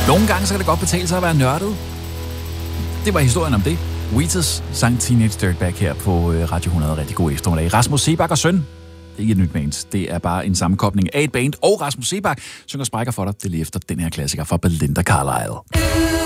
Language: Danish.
Nogle gange så kan det godt betale sig at være nørdet. Det var historien om det. Wheatus sang Teenage Dirtbag her på Radio 100. Rigtig god eftermiddag. Rasmus Seebach og Søn. Det er ikke et nyt band. Det er bare en sammenkobling af et band. Og Rasmus Seebach synger sprækker for dig. Det er lige efter den her klassiker fra Belinda Carlisle.